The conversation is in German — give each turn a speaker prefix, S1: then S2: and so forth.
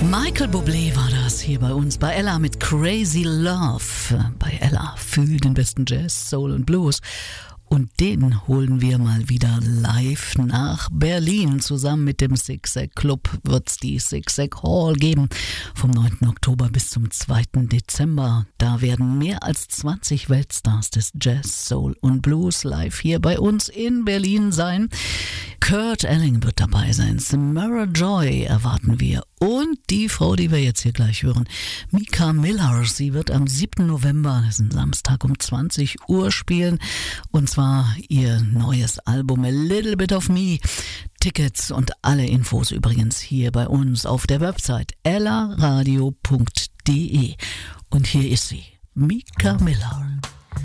S1: Michael Bublé war das hier bei uns, bei Ella mit Crazy Love. Bei Ella für den besten Jazz, Soul und Blues. Und den holen wir mal wieder live nach Berlin. Zusammen mit dem Zigzag Club wird's die Zigzag Hall geben. Vom 9. Oktober bis zum 2. Dezember. Da werden mehr als 20 Weltstars des Jazz, Soul und Blues live hier bei uns in Berlin sein. Kurt Elling wird dabei sein. Samara Joy erwarten wir. Und die Frau, die wir jetzt hier gleich hören, Mika Miller. Sie wird am 7. November, das ist ein Samstag, um 20 Uhr spielen. Und zwar ihr neues Album A Little Bit of Me. Tickets und alle Infos übrigens hier bei uns auf der Website ellaradio.de. Und hier ist sie, Mika Miller.